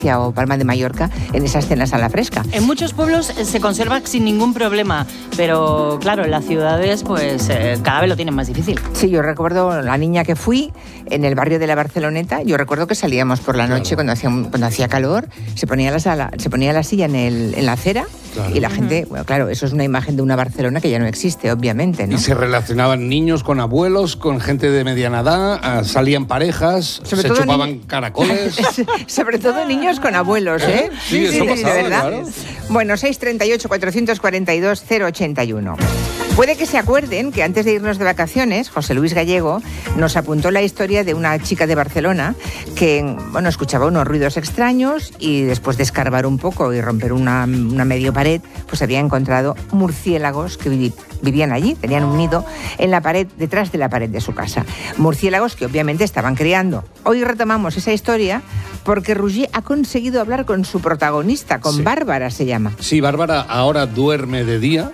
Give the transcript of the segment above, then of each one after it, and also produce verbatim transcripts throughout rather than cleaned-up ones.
o Palma de Mallorca en esas cenas a la fresca. En muchos pueblos se conserva sin ningún problema, pero claro, en las ciudades pues eh, cada vez lo tienen más difícil. Sí, yo recuerdo la niña que fui en el barrio de la Barceloneta, yo recuerdo que salíamos por la noche, claro, cuando hacía, cuando hacía calor, se ponía la, sala, se ponía la silla en, el, en la acera, claro, y la gente, bueno, claro, eso es una imagen de una Barcelona que ya no existe, obviamente, ¿no? Y se relacionaban niños con abuelos, con gente de mediana edad, salían parejas, sobre se chupaban ni... caracoles. Sobre todo niños con abuelos, ¿eh? Sí, sí, eso sí, pasaba, de verdad. Claro. Bueno, seis treinta y ocho, cuatrocientos cuarenta y dos, cero ochenta y uno. Puede que se acuerden que antes de irnos de vacaciones, José Luis Gallego nos apuntó la historia de una chica de Barcelona que, bueno, escuchaba unos ruidos extraños y después de escarbar un poco y romper una, una medio pared, pues había encontrado murciélagos que vivi- vivían allí, tenían un nido en la pared, detrás de la pared de su casa. Murciélagos que obviamente estaban criando. Hoy retomamos esa historia porque Roger ha conseguido hablar con su protagonista, con sí. Bárbara se llama. Sí, Bárbara ahora duerme de día.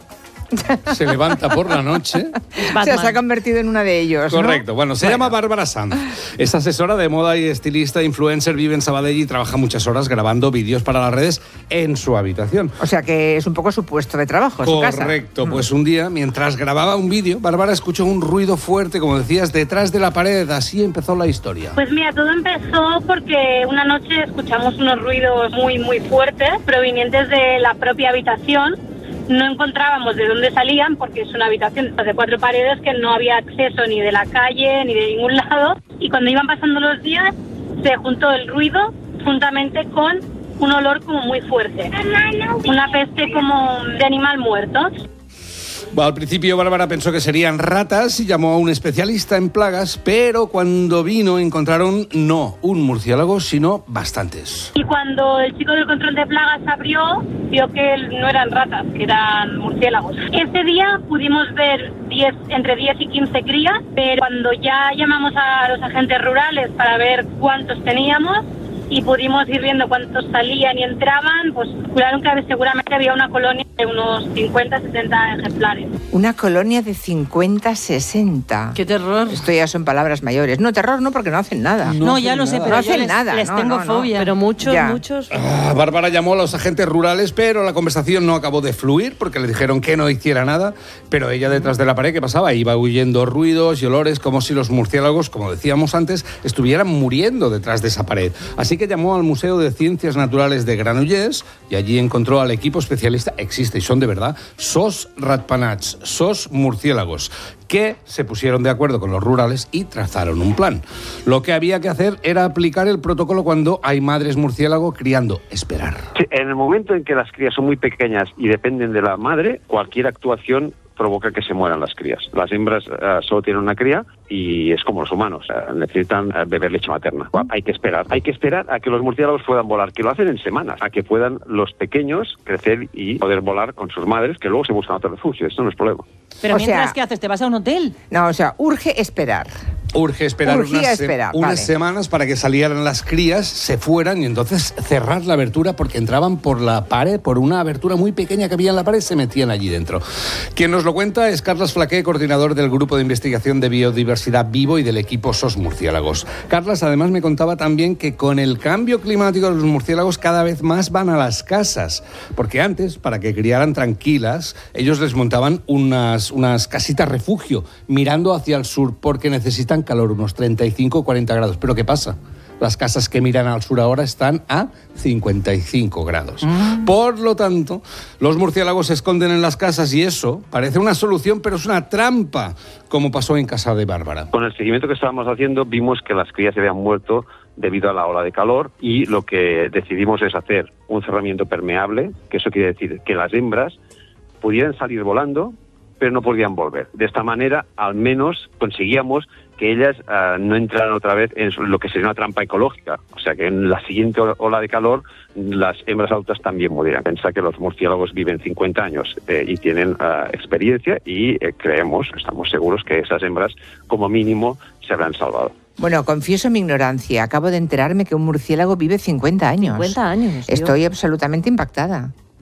Se levanta por la noche. O sea, se ha convertido en una de ellos, ¿no? Correcto. Bueno, se bueno. llama Bárbara Sanz. Es asesora de moda y estilista, influencer, vive en Sabadell y trabaja muchas horas grabando vídeos para las redes en su habitación. O sea, que es un poco su puesto de trabajo, su casa. Correcto. Pues un día, mientras grababa un vídeo, Bárbara escuchó un ruido fuerte, como decías, detrás de la pared. Así empezó la historia. Pues mira, todo empezó porque una noche escuchamos unos ruidos muy, muy fuertes provenientes de la propia habitación. No encontrábamos de dónde salían porque es una habitación de cuatro paredes que no había acceso ni de la calle ni de ningún lado. Y cuando iban pasando los días se juntó el ruido juntamente con un olor como muy fuerte. Una peste como de animal muerto. Bueno, al principio Bárbara pensó que serían ratas y llamó a un especialista en plagas, pero cuando vino encontraron no un murciélago, sino bastantes. Y cuando el chico del control de plagas abrió, vio que no eran ratas, que eran murciélagos. Ese día pudimos ver diez, entre diez y quince crías, pero cuando ya llamamos a los agentes rurales para ver cuántos teníamos, y pudimos ir viendo cuántos salían y entraban, pues calcularon que seguramente había una colonia de unos cincuenta, sesenta ejemplares. Una colonia de cincuenta, sesenta. ¡Qué terror! Esto ya son palabras mayores. No, terror no, porque no hacen nada. No, no ya lo sé, pero no hacen les, nada. les no, tengo no, fobia. No. Pero muchos, ya. muchos... Ah, Bárbara llamó a los agentes rurales, pero la conversación no acabó de fluir porque le dijeron que no hiciera nada, pero ella detrás de la pared, ¿qué pasaba? Iba huyendo ruidos y olores como si los murciélagos, como decíamos antes, estuvieran muriendo detrás de esa pared. Así que llamó al Museo de Ciencias Naturales de Granollers y allí encontró al equipo especialista, existe y son de verdad, sos ratpenats, sos murciélagos, que se pusieron de acuerdo con los rurales y trazaron un plan. Lo que había que hacer era aplicar el protocolo cuando hay madres murciélago criando, esperar. Sí, en el momento en que las crías son muy pequeñas y dependen de la madre, cualquier actuación provoca que se mueran las crías. Las hembras uh, solo tienen una cría y es como los humanos, uh, necesitan uh, beber leche materna. Well, hay que esperar, hay que esperar a que los murciélagos puedan volar, que lo hacen en semanas, a que puedan los pequeños crecer y poder volar con sus madres, que luego se buscan otro refugio. Esto no es problema. Pero o mientras, sea, ¿qué haces? ¿Te vas a un hotel? No, o sea, urge esperar. Urge esperar Urgía unas, esperar, unas vale. semanas para que salieran las crías, se fueran y entonces cerrar la abertura porque entraban por la pared, por una abertura muy pequeña que había en la pared, se metían allí dentro. Quien nos lo cuenta es Carlas Flaqué, coordinador del Grupo de Investigación de Biodiversidad Vivo y del equipo SOS Murciélagos. Carlas además me contaba también que con el cambio climático los murciélagos cada vez más van a las casas, porque antes, para que criaran tranquilas, ellos les montaban unas, unas casitas refugio mirando hacia el sur porque necesitan calor, unos treinta y cinco o cuarenta grados. ¿Pero qué pasa? Las casas que miran al sur ahora están a cincuenta y cinco grados. Mm. Por lo tanto, los murciélagos se esconden en las casas y eso parece una solución, pero es una trampa, como pasó en casa de Bárbara. Con el seguimiento que estábamos haciendo, vimos que las crías se habían muerto debido a la ola de calor y lo que decidimos es hacer un cerramiento permeable, que eso quiere decir que las hembras pudieran salir volando, pero no podían volver. De esta manera, al menos conseguíamos que ellas uh, no entraran otra vez en lo que sería una trampa ecológica. O sea, que en la siguiente ola de calor las hembras adultas también murieran. Pensá que los murciélagos viven cincuenta años eh, y tienen uh, experiencia y eh, creemos, estamos seguros que esas hembras, como mínimo, se habrán salvado. Bueno, confieso mi ignorancia. Acabo de enterarme que un murciélago vive cincuenta años. cincuenta años. Tío. Estoy absolutamente impactada.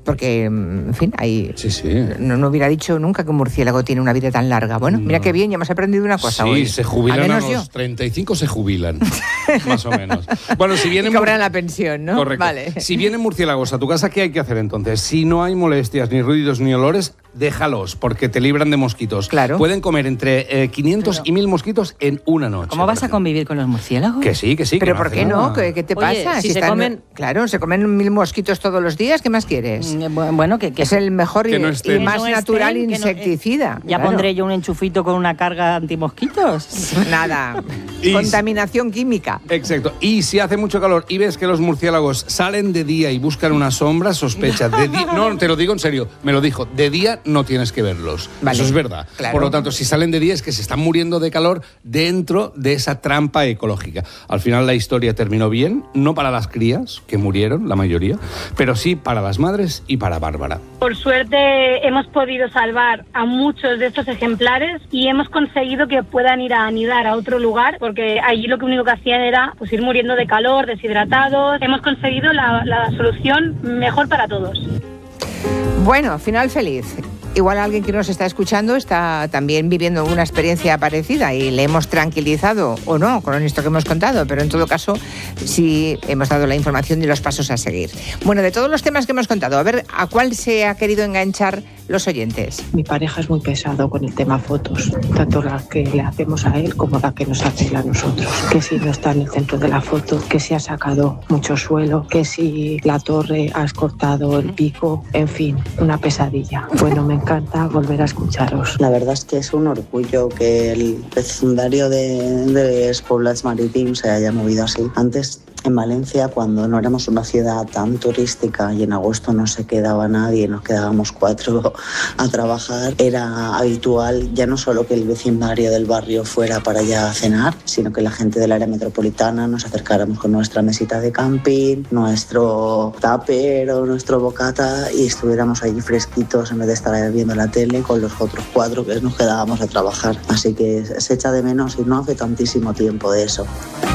Porque, en fin, ahí Sí, sí. no, no hubiera dicho nunca que un murciélago tiene una vida tan larga. Bueno, mira No. qué bien, ya hemos aprendido una cosa Sí, hoy. se jubilan Al a menos los yo. treinta y cinco, se jubilan, más o menos. Bueno, si Y vienen... cobran la pensión, ¿no? Correcto. Vale. Si vienen murciélagos a tu casa, ¿qué hay que hacer entonces? Si no hay molestias, ni ruidos, ni olores, déjalos, porque te libran de mosquitos. Claro. Pueden comer entre eh, quinientos y mil mosquitos en una noche. ¿Cómo vas a por ejemplo. convivir con los murciélagos? Que sí, que sí. ¿Pero que por hace qué no? nada. ¿Qué, qué te Oye, pasa? si se comen- Claro, se comen mil mosquitos todos los días, ¿qué más quieres? Mm, bu- Bueno, que, que Es el mejor y, Que no y estén. más Que no natural estén, que no- insecticida. Ya claro. pondré yo un enchufito con una carga antimosquitos. Nada. Y- Contaminación química. Exacto. Y si hace mucho calor y ves que los murciélagos salen de día y buscan una sombra, sospecha. De di- no, te lo digo en serio, me lo dijo. De día no tienes que verlos. Vale. Eso es verdad. Claro. Por lo tanto, si salen de día es que se están muriendo de calor dentro de esa trampa ecológica. Al final la historia terminó bien, no para las crías, que murieron, la mayoría, pero sí para las madres y para Bárbara. Por suerte hemos podido salvar a muchos de estos ejemplares y hemos conseguido que puedan ir a anidar a otro lugar, porque allí lo que único que hacían era pues ir muriendo de calor, deshidratados. Hemos conseguido la, la solución mejor para todos. Bueno, final feliz. Igual alguien que nos está escuchando está también viviendo una experiencia parecida y le hemos tranquilizado o no con esto que hemos contado, pero en todo caso sí hemos dado la información y los pasos a seguir. Bueno, de todos los temas que hemos contado, a ver a cuál se ha querido enganchar los oyentes. Mi pareja es muy pesado con el tema fotos, tanto la que le hacemos a él como la que nos hace él a nosotros. Que si no está en el centro de la foto, que si ha sacado mucho suelo, que si la torre has cortado el pico, en fin, una pesadilla. Bueno, me encanta volver a escucharos. La verdad es que es un orgullo que el vecindario de, de los Poblats Marítims se haya movido así. Antes, en Valencia, cuando no éramos una ciudad tan turística y en agosto no se quedaba nadie, nos quedábamos cuatro a trabajar, era habitual ya no solo que el vecindario del barrio fuera para allá a cenar, sino que la gente del área metropolitana nos acercáramos con nuestra mesita de camping, nuestro tupper o nuestro bocata y estuviéramos allí fresquitos en vez de estar viendo la tele con los otros cuatro que nos quedábamos a trabajar. Así que se echa de menos y no hace tantísimo tiempo de eso.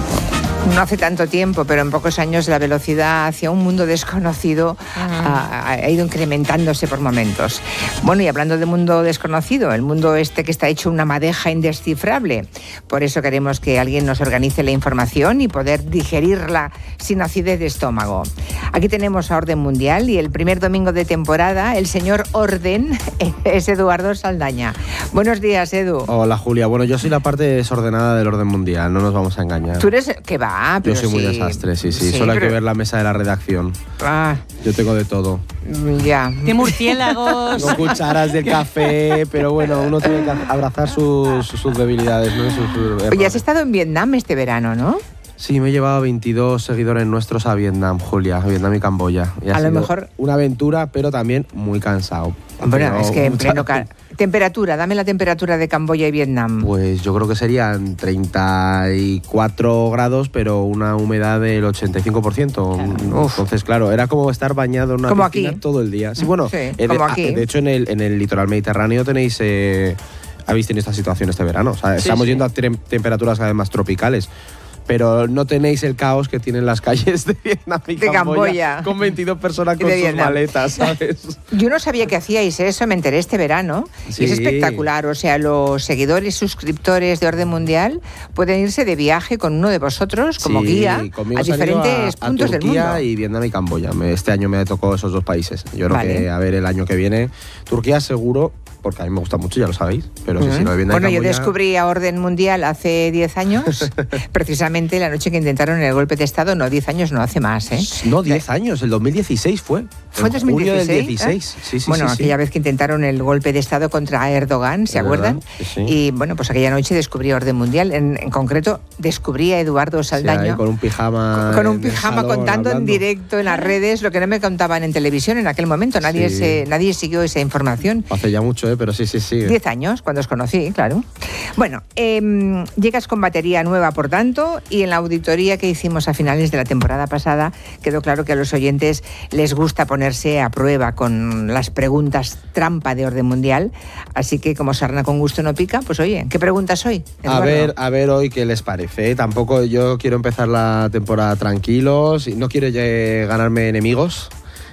No hace tanto tiempo, pero en pocos años la velocidad hacia un mundo desconocido ha, ha ido incrementándose por momentos. Bueno, y hablando de mundo desconocido, el mundo este que está hecho una madeja indescifrable. Por eso queremos que alguien nos organice la información y poder digerirla sin acidez de estómago. Aquí tenemos a Orden Mundial y el primer domingo de temporada, el señor Orden es Eduardo Saldaña. Buenos días, Edu. Hola, Julia. Bueno, yo soy la parte desordenada del orden mundial, no nos vamos a engañar. Tú eres... ¿Qué va? Pero Yo soy muy sí. desastre, sí, sí. Sí, Solo hay pero- que ver la mesa de la redacción. Ah, Yo tengo de todo. ya. ¡Qué murciélagos! Con cucharas del café, pero bueno, uno tiene que abrazar sus, sus debilidades, ¿no? Sus, sus Oye, errores. has estado en Vietnam este verano, ¿no? Sí, me he llevado veintidós seguidores nuestros a Vietnam, Julia, a Vietnam y Camboya. Y ha A lo sido mejor- una aventura, pero también muy cansado. Bueno, Pero es que en mucha- pleno... ca- Temperatura, dame la temperatura de Camboya y Vietnam. Pues yo creo que serían treinta y cuatro grados, pero una humedad del ochenta y cinco por ciento. Uf. Entonces, claro, era como estar bañado en una Como piscina aquí. todo el día. Sí, bueno, Sí, eh, de, como ah, aquí. de hecho en el, en el litoral mediterráneo tenéis... Eh, habéis tenido esta situación este verano. O sea, estamos sí. yendo a tre- temperaturas cada vez más tropicales. Pero no tenéis el caos que tienen las calles de Vietnam y De Camboya. Camboya, con veintidós personas Y con de sus Vietnam. maletas, ¿sabes? Yo no sabía que hacíais eso, me enteré este verano. Sí. Y es espectacular. O sea, los seguidores, suscriptores de Orden Mundial pueden irse de viaje con uno de vosotros como Sí, guía conmigo a se han ido diferentes a, a puntos del Turquía mundo. y Vietnam y Camboya. Me- Este año me tocó esos dos países. Yo creo Vale. que a ver el año que viene. Turquía seguro, porque a mí me gusta mucho, ya lo sabéis. Pero sí, sí, lo de Vietnam y Bueno, yo Camboya- descubrí a Orden Mundial hace diez años, precisamente la noche que intentaron el golpe de Estado. No, diez años, no hace más, ¿eh? No, diez años, el dos mil dieciséis fue. ¿Fue en dos mil Junio del dieciséis? dieciséis. ¿eh? Sí, sí, bueno, sí, sí. aquella vez que intentaron el golpe de Estado contra Erdogan, ¿se Es acuerdan? verdad, sí, sí. Y bueno, pues aquella noche descubrí Orden Mundial. En, en concreto, descubrí a Eduardo Sí, ahí Saldaña. con un pijama. Con un en el pijama salón, contando en hablando. directo en las redes lo que no me contaban en televisión en aquel momento. Nadie, Sí. se, nadie siguió esa información. Hace ya mucho, ¿eh? Pero sí, sí, sí. Diez años, cuando os conocí, claro. Bueno, eh, llegas con batería nueva, por tanto, y en la auditoría que hicimos a finales de la temporada pasada quedó claro que a los oyentes les gusta ponerse a prueba con las preguntas trampa de Orden Mundial. Así que, como sarna con gusto no pica, pues oye, ¿qué preguntas hoy? A Eduardo? ver, a ver hoy qué les parece. Tampoco yo quiero empezar la temporada tranquilos y no quiero eh, ganarme enemigos.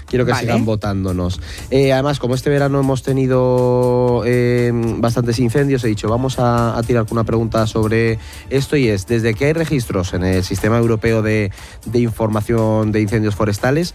quiero que Vale. sigan votándonos. Eh, además, como este verano hemos tenido eh, bastantes incendios, he dicho, vamos a, a tirar con una pregunta sobre esto, y es, desde que hay registros en el Sistema Europeo de, de Información de Incendios Forestales,